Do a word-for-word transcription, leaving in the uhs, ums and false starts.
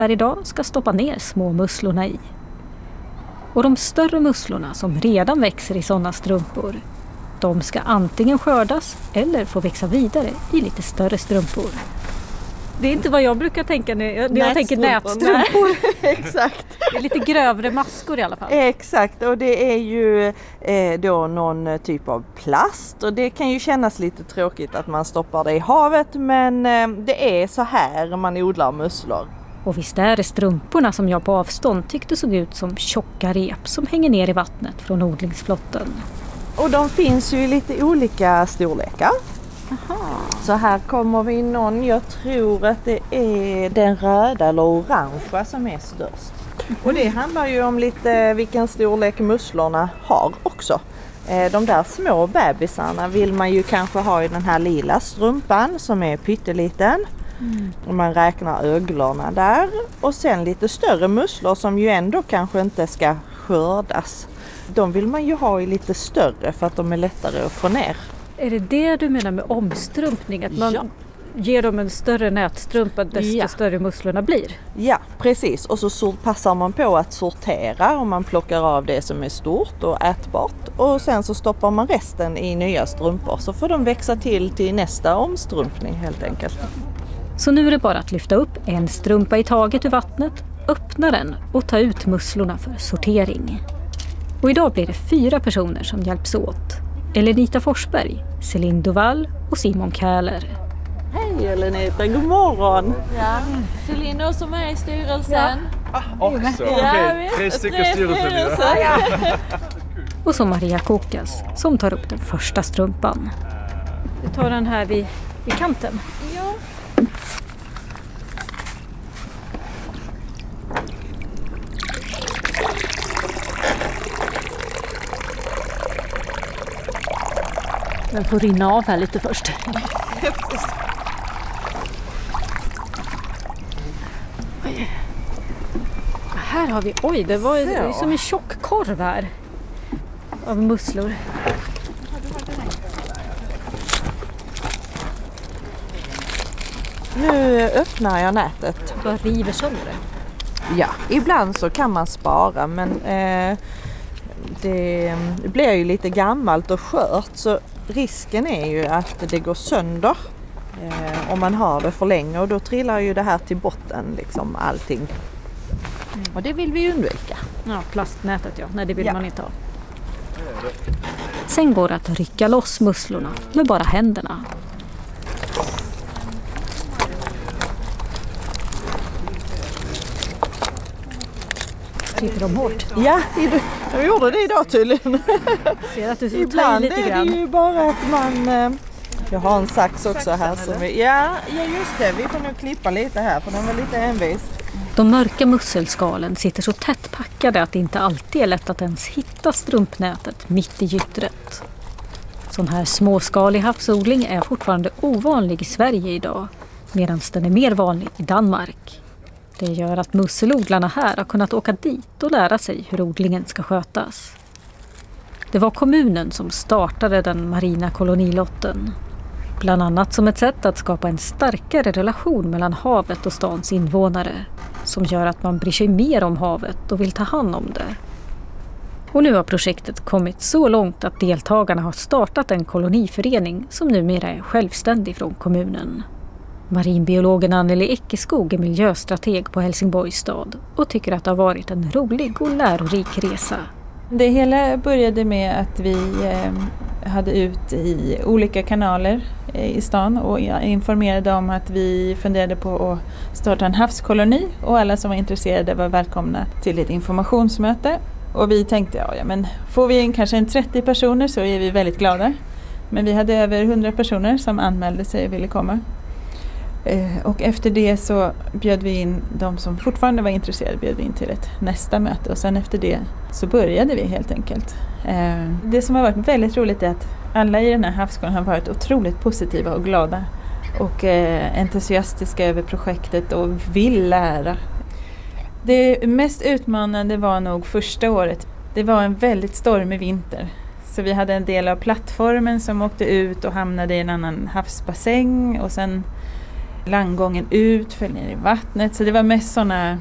där idag ska stoppa ner små musslorna i. Och de större musslorna som redan växer i sådana strumpor, de ska antingen skördas eller få växa vidare i lite större strumpor. Det är inte vad jag brukar tänka när jag, när jag tänker nätstrumpor. Exakt. Det är lite grövre maskor i alla fall. Exakt, och det är ju eh, då någon typ av plast. Och det kan ju kännas lite tråkigt att man stoppar det i havet. Men eh, det är så här man odlar musslor. Och visst är det strumporna som jag på avstånd tyckte såg ut som tjocka rep som hänger ner i vattnet från odlingsflotten. Och de finns ju i lite olika storlekar. Aha. Så här kommer vi någon, jag tror att det är den röda eller orangea som är störst. Mm. Och det handlar ju om lite vilken storlek musslorna har också. De där små bebisarna vill man ju kanske ha i den här lila strumpan som är pytteliten. Mm. Och man räknar öglorna där. Och sen lite större musslor som ju ändå kanske inte ska skördas. De vill man ju ha i lite större för att de är lättare att få ner. Är det det du menar med omstrumpning? Att man ja. ger dem en större nätstrumpa desto ja. större musslorna blir? Ja, precis. Och så passar man på att sortera och man plockar av det som är stort och ätbart. Och sen så stoppar man resten i nya strumpor så får de växa till till nästa omstrumpning helt enkelt. Så nu är det bara att lyfta upp en strumpa i taget ur vattnet, öppna den och ta ut musslorna för sortering. Och idag blir det fyra personer som hjälps åt. Elenita Forsberg, Celine Duvall och Simon Kähler. Hej Elenita, god morgon! Ja, Celine också med i styrelsen. Ja. Ah, också? Ja, okej, tre stycken styrelsen. Ja. Och så Maria Kokas som tar upp den första strumpan. Du tar den här vid, vid kanten. Ja. Den får rinna av här lite först. Oj. Här har vi, oj det var ju som en tjock korv här. Av musslor. Nu öppnar jag nätet. Bara river sönder det. Ja, ibland så kan man spara men eh, det blir ju lite gammalt och skört så risken är ju att det går sönder eh, om man har det för länge och då trillar ju det här till botten liksom allting. Mm. Och det vill vi ju undvika. Ja, plastnätet ja, nej det vill ja. man inte ha. Sen går det att rycka loss musslorna med bara händerna. Sitter de hårt? Ja, de gjorde det idag tydligen. Ser att du ibland lite är grann. det ju bara att man... Jag har en sax också här. Som är, ja, ja, just det. Vi får nu klippa lite här för den var lite envis. De mörka musselskalen sitter så tätt packade att det inte alltid är lätt att ens hitta strumpnätet mitt i gyttret. Sån här småskalig havsodling är fortfarande ovanlig i Sverige idag, medan den är mer vanlig i Danmark. Det gör att musselodlarna här har kunnat åka dit och lära sig hur odlingen ska skötas. Det var kommunen som startade den marina kolonilotten. Bland annat som ett sätt att skapa en starkare relation mellan havet och stans invånare. Som gör att man bryr sig mer om havet och vill ta hand om det. Och nu har projektet kommit så långt att deltagarna har startat en koloniförening som numera är självständig från kommunen. Marinbiologen Anneli Eckeskog är miljöstrateg på Helsingborgs stad och tycker att det har varit en rolig och lärorik resa. Det hela började med att vi hade ut i olika kanaler i stan och informerade om att vi funderade på att starta en havskoloni och alla som var intresserade var välkomna till ett informationsmöte. Och vi tänkte, ja, ja men får vi en, kanske en trettio personer så är vi väldigt glada. Men vi hade över hundra personer som anmälde sig och ville komma. Och efter det så bjöd vi in de som fortfarande var intresserade bjöd vi in till ett nästa möte och sen efter det så började vi helt enkelt. Det som har varit väldigt roligt är att alla i den här havsskolan har varit otroligt positiva och glada och entusiastiska över projektet och vill lära. Det mest utmanande var nog första året. Det var en väldigt stormig vinter. Så vi hade en del av plattformen som åkte ut och hamnade i en annan havsbassäng och sen landgången ut, föll ner i vattnet. Så det var mest sådana